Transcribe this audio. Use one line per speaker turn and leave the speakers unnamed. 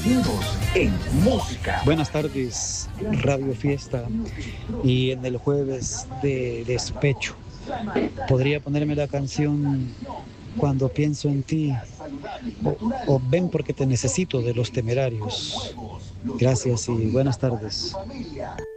Latinos en música.
Buenas tardes, Radio Fiesta. Y en el jueves de despecho, ¿podría ponerme la canción Cuando pienso en ti o Ven porque te necesito de Los Temerarios? Gracias y buenas tardes.